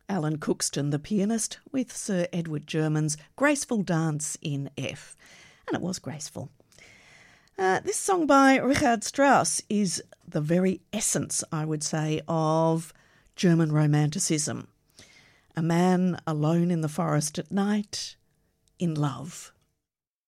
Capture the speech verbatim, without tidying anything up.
Alan Cookston, the pianist, with Sir Edward German's Graceful Dance in F. And it was graceful. Uh, this song by Richard Strauss is the very essence, I would say, of German Romanticism. A man alone in the forest at night, in love.